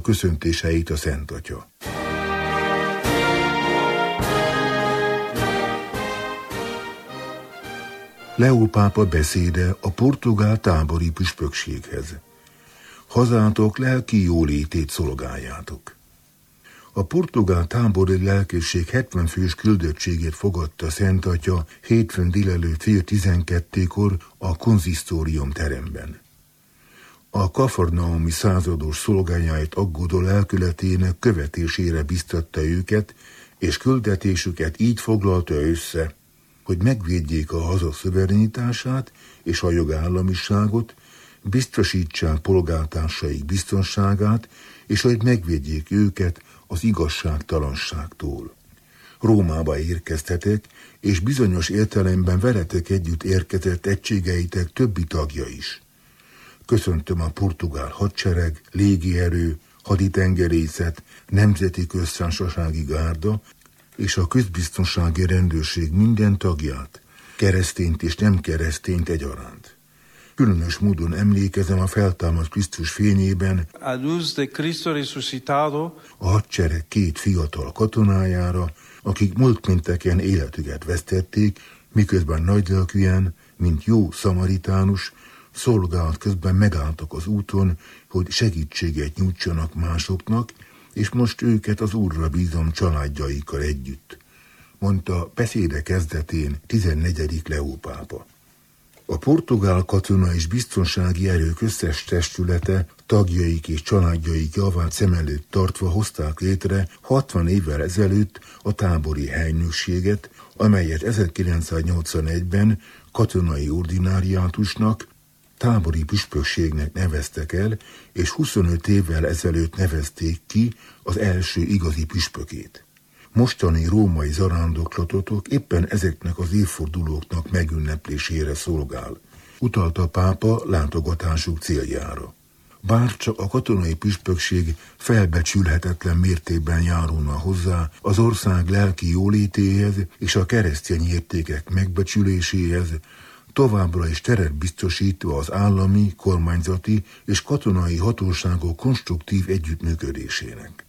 köszöntéseit a Szent Atya. Leó pápa beszéde a portugál tábori püspökséghez. Hazátok lelki jólétét szolgáljátok. A portugál tábori lelkészség 70 fős küldöttségét fogadta Szent Atya hétfőn délelőtt fél 12-kor a konzisztórium teremben. A kafarnaumi százados szolgájáit aggódó lelkületének követésére biztatta őket, és küldetésüket így foglalta össze, hogy megvédjék a haza szuverenitását és a jogállamiságot, biztosítsák polgártársaik biztonságát, és hogy megvédjék őket az igazságtalanságtól. Rómába érkeztetek, és bizonyos értelemben veletek együtt érkezett egységeitek többi tagja is. Köszöntöm a portugál hadsereg, légierő, haditengerészet, nemzeti köztársasági gárda és a közbiztonsági rendőrség minden tagját, keresztényt és nem keresztényt egyaránt. Különös módon emlékezem a feltámadt Krisztus fényében a hadsereg 2 fiatal katonájára, akik múlt pénteken életüket vesztették, miközben nagylelkűen, mint jó szamaritánus, szolgálat közben megálltak az úton, hogy segítséget nyújtsanak másoknak, és most őket az Úrra bízom családjaikkal együtt, mondta beszéde kezdetén 14. Leó pápa. A portugál katona és biztonsági erők összes testülete tagjaik és családjaik javát szem előtt tartva hozták létre 60 évvel ezelőtt a tábori helynökséget, amelyet 1981-ben katonai ordináriátusnak, tábori püspökségnek neveztek el, és 25 évvel ezelőtt nevezték ki az első igazi püspökét. Mostani római zarándoklatotok éppen ezeknek az évfordulóknak megünneplésére szolgál, utalta a pápa látogatásuk céljára. Bár csak a katonai püspökség felbecsülhetetlen mértékben járulna hozzá az ország lelki jólétéhez és a keresztény értékek megbecsüléséhez, továbbra is teret biztosítva az állami, kormányzati és katonai hatóságok konstruktív együttműködésének.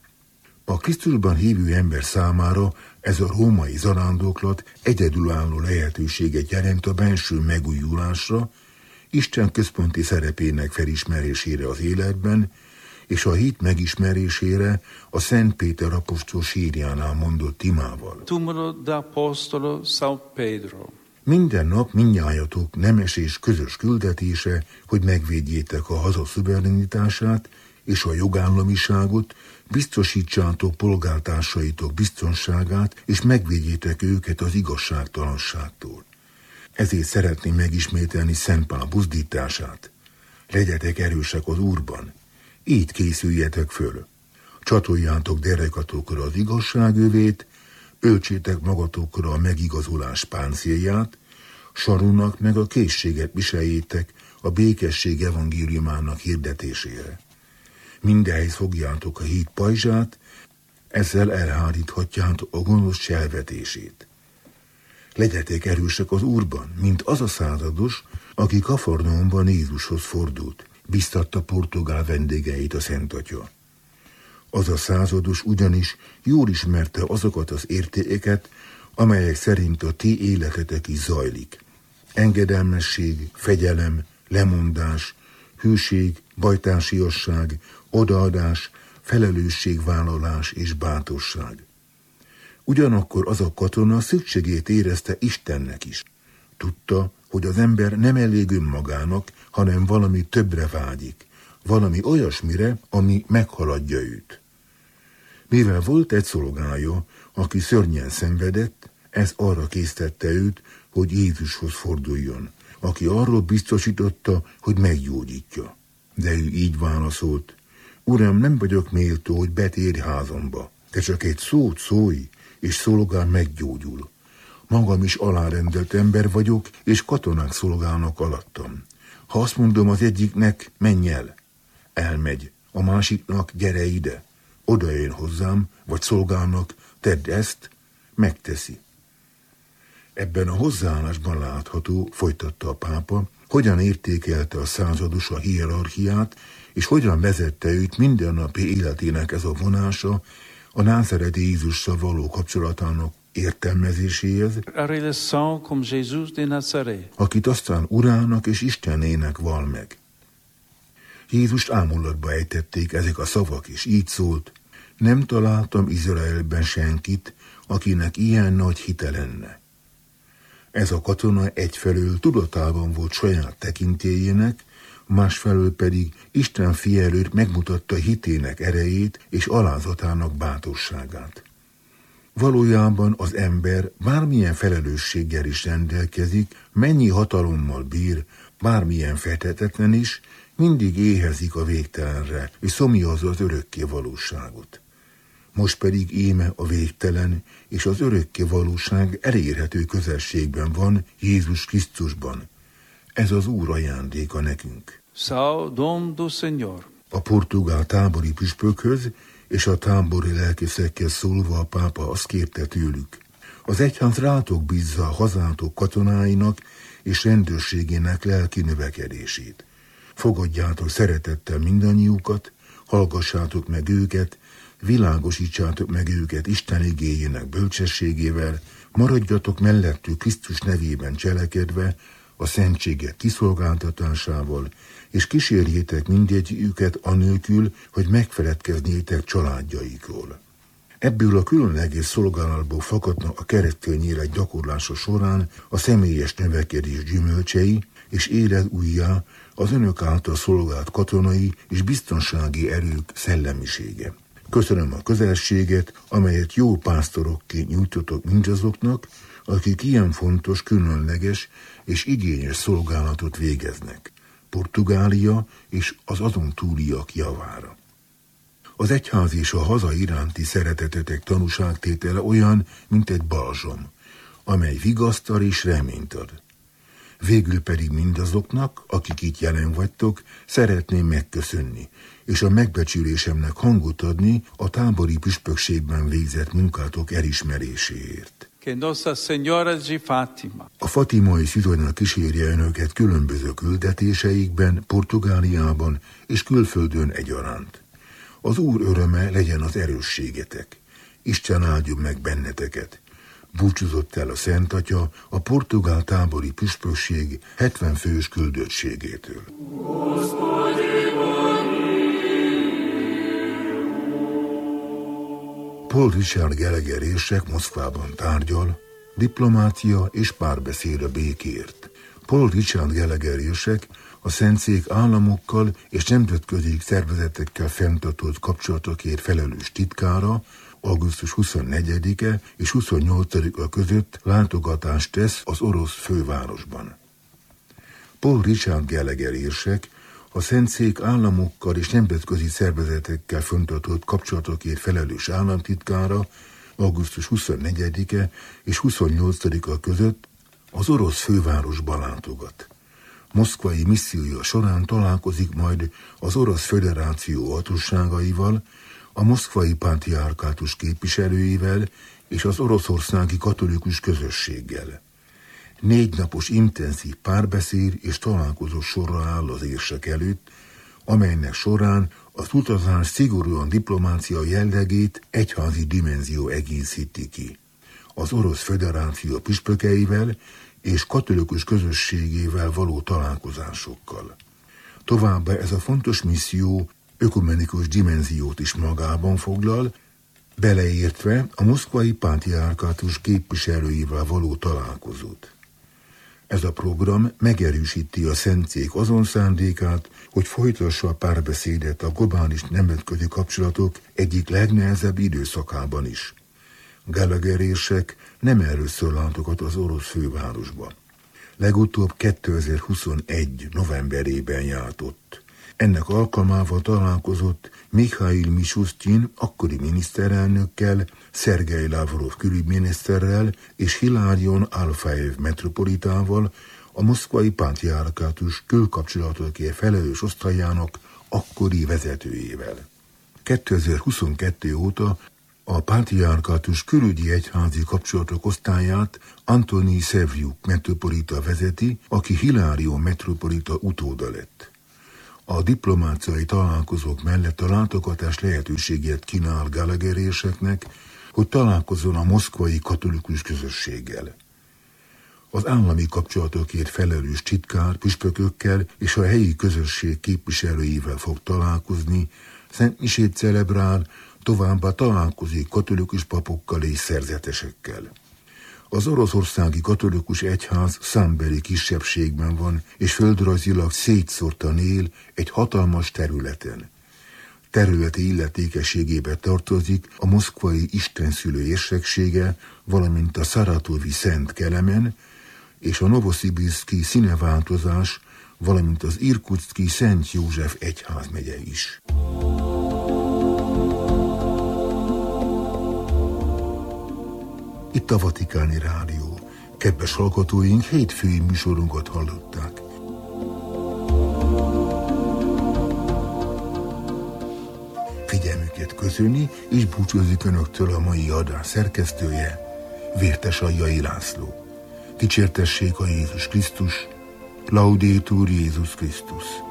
A Krisztusban hívő ember számára ez a római zarándoklat egyedülálló lehetőséget jelent a benső megújulásra, Isten központi szerepének felismerésére az életben, és a hit megismerésére a Szent Péter apostol sírjánál mondott imával. Túmulo d'Apostolo São Pedro. Minden nap mindnyájatok nemes és közös küldetése, hogy megvédjétek a haza szuverenitását és a jogállamiságot, biztosítsátok polgártársaitok biztonságát, és megvédjétek őket az igazságtalanságtól. Ezért szeretném megismételni Szent Pál buzdítását. Legyetek erősek az Úrban, így készüljetek föl. Csatoljátok derekatokra az igazságövét, öltsétek magatokra a megigazulás páncélját, sarunak meg a készséget viseljétek a békesség evangéliumának hirdetésére. Mindenhez fogjátok a hit pajzsát, ezzel elháríthatjátok a gonosz cselvetését. Legyetek erősek az Úrban, mint az a százados, aki Kafarnaumban Jézushoz fordult, biztatta portugál vendégeit a Szent Atya. Az a százados ugyanis jól ismerte azokat az értékeket, amelyek szerint a ti életetek is zajlik. Engedelmesség, fegyelem, lemondás, hűség, bajtársiasság, odaadás, felelősségvállalás és bátorság. Ugyanakkor az a katona szükségét érezte Istennek is. Tudta, hogy az ember nem elég önmagának, hanem valami többre vágyik, valami olyasmire, ami meghaladja őt. Mivel volt egy szolgája, aki szörnyen szenvedett, ez arra késztette őt, hogy Jézushoz forduljon, aki arról biztosította, hogy meggyógyítja. De ő így válaszolt: Uram, nem vagyok méltó, hogy betérj házamba. Te csak egy szót szólj, és szolgál meggyógyul. Magam is alárendelt ember vagyok, és katonák szolgálnak alattam. Ha azt mondom az egyiknek, menj el, elmegy, a másiknak, gyere ide, odajön hozzám, vagy szolgálnak, tedd ezt, megteszi. Ebben a hozzáállásban látható, folytatta a pápa, hogyan értékelte a százados a hierarchiát, és hogyan vezette őt mindennapi életének ez a vonása a názáreti Jézussal való kapcsolatának értelmezéséhez, akit aztán Urának és Istenének val meg. Jézust ámulatba ejtették ezek a szavak, és így szólt: nem találtam Izraelben senkit, akinek ilyen nagy hite lenne. Ez a katona egyfelől tudatában volt saját tekintélyének, másfelől pedig Isten fia előtt megmutatta hitének erejét és alázatának bátorságát. Valójában az ember bármilyen felelősséggel is rendelkezik, mennyi hatalommal bír, bármilyen feltetetlen is, mindig éhezik a végtelenre, és szomjazza az örökké valóságot. Most pedig íme a végtelen és az örökké valóság elérhető közelségben van Jézus Krisztusban. Ez az Úr ajándéka nekünk. A portugál tábori püspökhöz és a tábori lelkészekkel szólva a pápa azt kérte tőlük: az egyház rátok bízza a hazátok katonáinak és rendőrségének lelki növekedését. Fogadjátok szeretettel mindannyiukat, hallgassátok meg őket, világosítsátok meg őket Isten igéjének bölcsességével, maradjatok mellettük Krisztus nevében cselekedve, a szentségek kiszolgáltatásával, és kísérjétek mindegyiküket anélkül, hogy megfeledkeznétek családjaikról. Ebből a különleges szolgálatból fakadnak a keresztény élet gyakorlása során a személyes növekedés gyümölcsei, és éred újjá az önök által szolgált katonai és biztonsági erők szellemisége. Köszönöm a közelséget, amelyet jó pásztorokként nyújtotok mindazoknak, akik ilyen fontos, különleges és igényes szolgálatot végeznek, Portugália és az azon túliak javára. Az egyház és a haza iránti szeretetetek tanúságtétele olyan, mint egy balzsam, amely vigasztal és reményt ad. Végül pedig mindazoknak, akik itt jelen vagytok, szeretném megköszönni, és a megbecsülésemnek hangot adni a tábori püspökségben végzett munkátok elismeréséért. A fatimai szizonynak kísérje önöket különböző küldetéseikben, Portugáliában és külföldön egyaránt. Az Úr öröme legyen az erősségetek. Isten áldjon meg benneteket. Búcsúzott el a Szent Atya a portugál tábori püspökség 70 fős küldöttségétől. Paul Richard Gallagher érsek Moszkvában tárgyal, diplomácia és párbeszéd a békért. Paul Richard Gallagher érsek a Szentszék államokkal és nemzetközi szervezetekkel fenntartott kapcsolatokért felelős titkára augusztus 24-e és 28-a között látogatást tesz az orosz fővárosban. Paul Richard Gallagher érsek a Szentszék államokkal és nemzetközi szervezetekkel fenntartott kapcsolatokért felelős államtitkára augusztus 24-e és 28-a között az orosz fővárosba látogat. Moszkvai missziója során találkozik majd az Orosz Föderáció hatóságaival, a moszkvai pátriárkátus képviselőivel és az oroszországi katolikus közösséggel. 4 napos intenzív párbeszéd és találkozó sorra áll az érsek előtt, amelynek során az utazás szigorúan diplomácia jellegét egyházi dimenzió egészíti ki. Az Orosz Föderáció püspökeivel és katolikus közösségével való találkozásokkal. Továbbá ez a fontos misszió ökumenikus dimenziót is magában foglal, beleértve a moszkvai pátriárkátus képviselőivel való találkozót. Ez a program megerősíti a Szentszék azon szándékát, hogy folytassa a párbeszédet a globális nemzetközi kapcsolatok egyik legnehezebb időszakában is. Gallagher érsek nem először látogat az orosz fővárosba. Legutóbb 2021. novemberében járt ott. Ennek alkalmával találkozott Mikhail Mishustin akkori miniszterelnökkel, Szergej Lavrov külügyminiszterrel és Hilarion Alfaev metropolitával, a moszkvai pátriárkátus külkapcsolatokért felelős osztályának akkori vezetőjével. 2022 óta a pátriárkátus külügyi egyházi kapcsolatok osztályát Antoni Szevjuk metropolita vezeti, aki Hilarion metropolita utóda lett. A diplomáciai találkozók mellett a látogatás lehetőséget kínál Gallagheréseknek, hogy találkozzon a moszkvai katolikus közösséggel. Az állami kapcsolatokért felelős titkár püspökökkel és a helyi közösség képviselőivel fog találkozni, szentmisét celebrál, továbbá találkozik katolikus papokkal és szerzetesekkel. Az oroszországi katolikus egyház számbeli kisebbségben van, és földrajzilag szétszórtan él egy hatalmas területen. Területi illetékességébe tartozik a moszkvai istenszülő érseksége, valamint a szaratovi Szent Kelemen, és a novoszibirszki színeváltozás, valamint az irkutszki Szent József egyházmegye is. Itt a Vatikáni Rádió. Kedves hallgatóink, hétfői műsorunkat hallották. Figyelmüket köszöni és búcsúzik Önöktől a mai adás szerkesztője, Vértes Aljai László. Dicsértessék a Jézus Krisztus, Laudetur Jézus Krisztus.